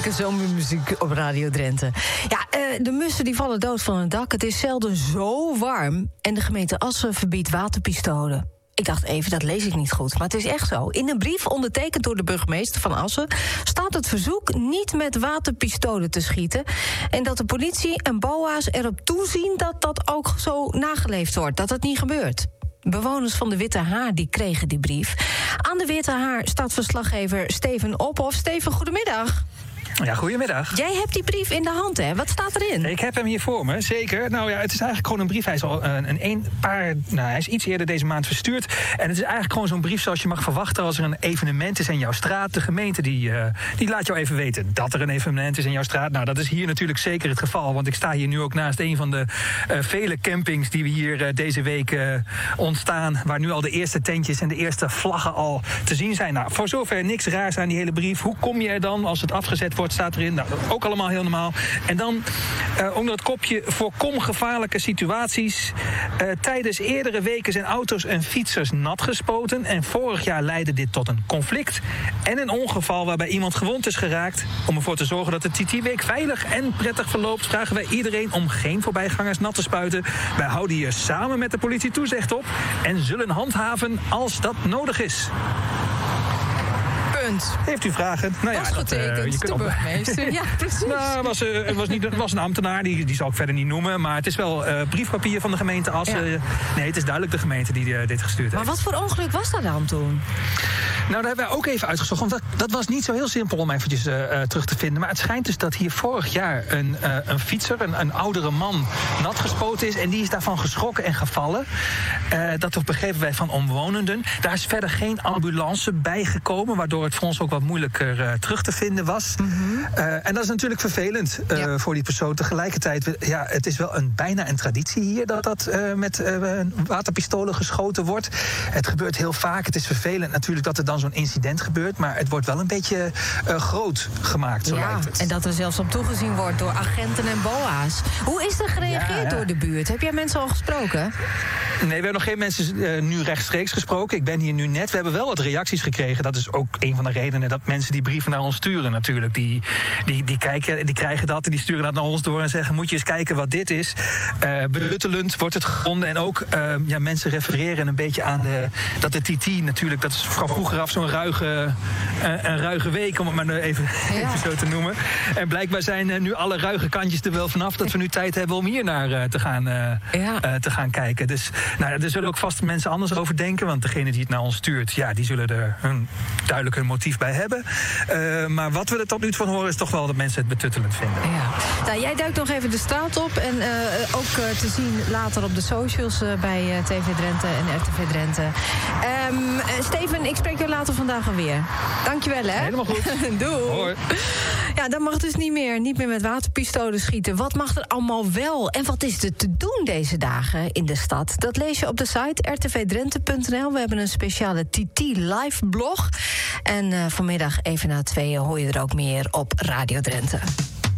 Heerlijke zomermuziek op Radio Drenthe. Ja, de mussen die vallen dood van het dak. Het is zelden zo warm. En de gemeente Assen verbiedt waterpistolen. Ik dacht even, dat lees ik niet goed, maar het is echt zo. In een brief ondertekend door de burgemeester van Assen staat het verzoek niet met waterpistolen te schieten. En dat de politie en BOA's erop toezien dat dat ook zo nageleefd wordt. Dat het niet gebeurt. Bewoners van de Witte Haar die kregen die brief. Aan de Witte Haar staat verslaggever Steven Ophof. Steven, goedemiddag. Ja, goedemiddag. Jij hebt die brief in de hand, hè? Wat staat erin? Ik heb hem hier voor me, zeker. Nou ja, het is eigenlijk gewoon een brief. Hij is al hij is iets eerder deze maand verstuurd. En het is eigenlijk gewoon zo'n brief zoals je mag verwachten als er een evenement is in jouw straat. De gemeente die laat jou even weten dat er een evenement is in jouw straat. Nou, dat is hier natuurlijk zeker het geval. Want ik sta hier nu ook naast een van de vele campings die we hier deze week ontstaan. Waar nu al de eerste tentjes en de eerste vlaggen al te zien zijn. Nou, voor zover niks raars aan die hele brief. Hoe kom je er dan als het afgezet wordt? Staat erin, nou, ook allemaal heel normaal. En dan onder het kopje voorkom gevaarlijke situaties. Tijdens eerdere weken zijn auto's en fietsers nat gespoten. En vorig jaar leidde dit tot een conflict en een ongeval waarbij iemand gewond is geraakt. Om ervoor te zorgen dat de TT-week veilig en prettig verloopt, vragen wij iedereen om geen voorbijgangers nat te spuiten. Wij houden hier samen met de politie toezicht op en zullen handhaven als dat nodig is. Heeft u vragen? Nou was getekend, de burgemeester. Ja, precies. Nou, het was een ambtenaar, die zal ik verder niet noemen. Maar het is wel briefpapier van de gemeente Assen. Ja. Nee, het is duidelijk de gemeente die dit gestuurd heeft. Maar wat voor ongeluk was dat dan toen? Nou, daar hebben wij ook even uitgezocht. Want dat was niet zo heel simpel om eventjes terug te vinden. Maar het schijnt dus dat hier vorig jaar een fietser, een oudere man, nat gespoten is. En die is daarvan geschrokken en gevallen. Dat begrepen wij van omwonenden. Daar is verder geen ambulance bijgekomen, waardoor het voor ons ook wat moeilijker terug te vinden was. Mm-hmm. En dat is natuurlijk vervelend voor die persoon. Tegelijkertijd, het is wel bijna een traditie hier dat met waterpistolen geschoten wordt. Het gebeurt heel vaak. Het is vervelend natuurlijk dat er dan zo'n incident gebeurt, maar het wordt wel een beetje groot gemaakt, zo lijkt het. En dat er zelfs op toegezien wordt door agenten en BOA's. Hoe is er gereageerd door de buurt? Heb jij mensen al gesproken? Nee, we hebben nog geen mensen nu rechtstreeks gesproken. Ik ben hier nu net. We hebben wel wat reacties gekregen. Dat is ook een van de redenen dat mensen die brieven naar ons sturen natuurlijk. Die kijken, die krijgen dat en die sturen dat naar ons door en zeggen, moet je eens kijken wat dit is. Beluttelend wordt het gevonden. En ook mensen refereren een beetje aan dat de TT natuurlijk, dat is van vroeger af zo'n ruige week, om het maar even zo te noemen. En blijkbaar zijn nu alle ruige kantjes er wel vanaf dat we nu tijd hebben om hier naar te gaan kijken. Dus er zullen ook vast mensen anders over denken, want degene die het naar ons stuurt, die zullen er duidelijk hun motief bij hebben. Maar wat we er tot nu toe van horen is toch wel dat mensen het betuttelend vinden. Ja. Nou, jij duikt nog even de straat op en ook te zien later op de socials bij TV Drenthe en RTV Drenthe. Steven, ik spreek je later vandaag alweer. Dankjewel, hè? Helemaal goed. Doei. Hoi. Ja, dat mag dus niet meer met waterpistolen schieten. Wat mag er allemaal wel? En wat is er te doen deze dagen in de stad? Dat lees je op de site rtvdrenthe.nl. We hebben een speciale TT live blog. En vanmiddag even na 2 hoor je er ook meer op Radio Drenthe.